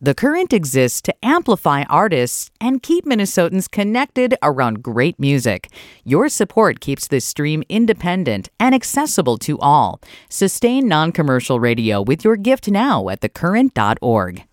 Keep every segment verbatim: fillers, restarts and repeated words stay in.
The Current exists to amplify artists and keep Minnesotans connected around great music. Your support keeps this stream independent and accessible to all. Sustain non-commercial radio with your gift now at the current dot org.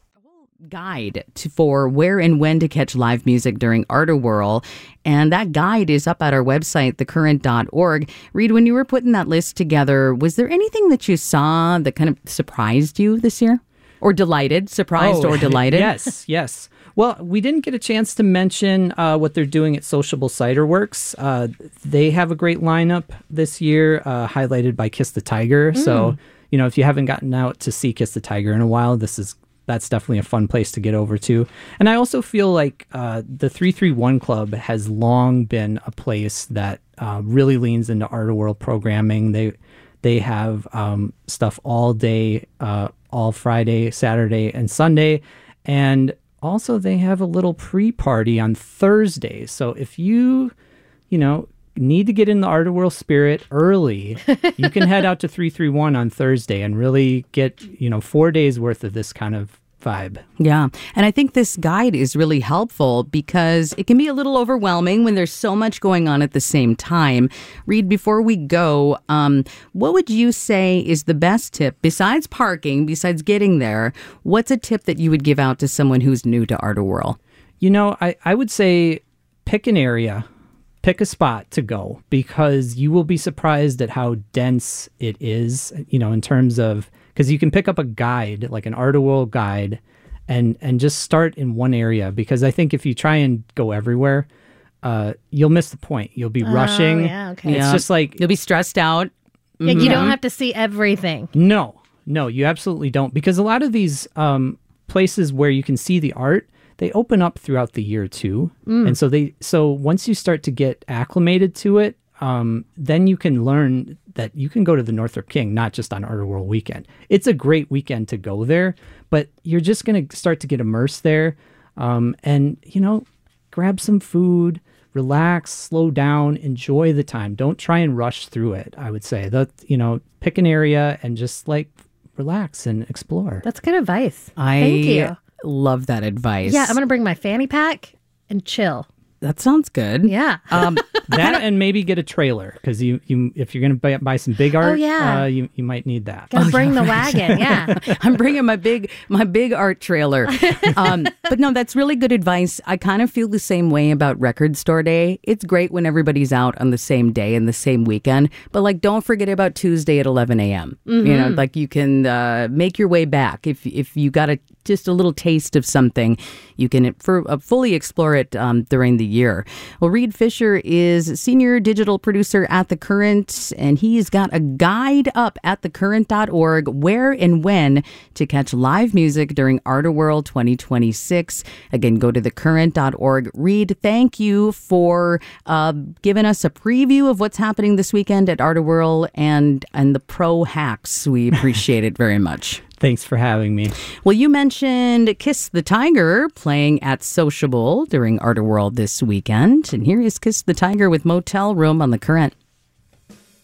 Guide to, for where and when to catch live music during Artowhirl, and that guide is up at our website, the current dot org. Reed, when you were putting that list together, was there anything that you saw that kind of surprised you this year? Or delighted, surprised oh, or delighted? Yes, yes. Well, we didn't get a chance to mention uh, what they're doing at Sociable Cider Works. Uh, they have a great lineup this year, uh, highlighted by Kiss the Tiger. Mm. So, you know, if you haven't gotten out to see Kiss the Tiger in a while, this is that's definitely a fun place to get over to. And I also feel like uh, the three three one Club has long been a place that uh, really leans into Artowhirl programming. They they have um, stuff all day, uh, all Friday, Saturday, and Sunday. And also they have a little pre-party on Thursday. So if you, you know, need to get in the Artowhirl spirit early, you can head out to three three one on Thursday and really get, you know, four days worth of this kind of vibe. Yeah. And I think this guide is really helpful because it can be a little overwhelming when there's so much going on at the same time. Reed, before we go, um, what would you say is the best tip besides parking, besides getting there? What's a tip that you would give out to someone who's new to Artowhirl? You know, I, I would say pick an area, pick a spot to go, because you will be surprised at how dense it is, you know, in terms of, because you can pick up a guide, like an Artowhirl guide, and and just start in one area. Because I think if you try and go everywhere, uh, you'll miss the point. You'll be oh, rushing. Yeah, okay. It's yeah. just like... You'll be stressed out. Yeah, you don't have to see everything. No, no, you absolutely don't. Because a lot of these um, places where you can see the art, they open up throughout the year too. Mm. And so they so once you start to get acclimated to it, um, then you can learn that you can go to the Northrop King, not just on Artowhirl weekend. It's a great weekend to go there, but you're just going to start to get immersed there. Um, and, you know, grab some food, relax, slow down, enjoy the time. Don't try and rush through it, I would say. That, you know, pick an area and just like relax and explore. That's good advice. I Thank you. love that advice. Yeah, I'm going to bring my fanny pack and chill. That sounds good. Yeah. Um, that and maybe get a trailer, because you, you if you're going to buy, buy some big art, oh, yeah. uh, you you might need that. Gotta Oh, bring yeah, the right. wagon. Yeah. I'm bringing my big my big art trailer. Um, but no, that's really good advice. I kind of feel the same way about Record Store Day. It's great when everybody's out on the same day and the same weekend, but like don't forget about Tuesday at eleven a.m. Mm-hmm. You know, like you can uh, make your way back if if you got a just a little taste of something. You can for, uh, fully explore it um, during the year. Well, Reed Fisher is senior digital producer at The Current, and he's got a guide up at the current dot org where and when to catch live music during Artowhirl twenty twenty-six. Again, go to the current dot org. Reed, thank you for uh, giving us a preview of what's happening this weekend at Artowhirl and, and the pro hacks. We appreciate it very much. Thanks for having me. Well, you mentioned Kiss the Tiger playing at Sociable during Artowhirl this weekend. And here is Kiss the Tiger with Motel Room on The Current.